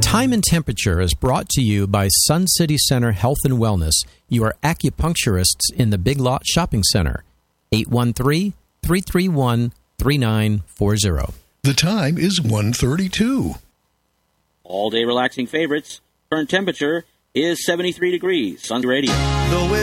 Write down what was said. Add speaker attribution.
Speaker 1: Time and Temperature is brought to you by Sun City Center Health and Wellness, your acupuncturists in the Big Lot Shopping Center. 813-331-3940.
Speaker 2: The time is 1:32.
Speaker 3: All-day relaxing favorites. Current temperature is 73 degrees. Sun Radio.